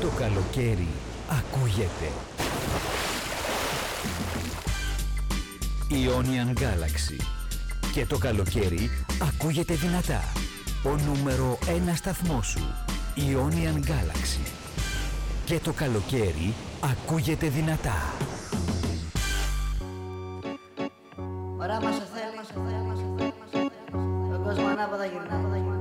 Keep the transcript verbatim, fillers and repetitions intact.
Το καλοκαίρι ακούγεται. Ionian Galaxy. Και το καλοκαίρι ακούγεται δυνατά. Ο νούμερο ένα σταθμός σου. Ionian Galaxy. Και το καλοκαίρι ακούγεται δυνατά. Ωραία μας θέλει. Τον κόσμο ανάποδα γυρνά.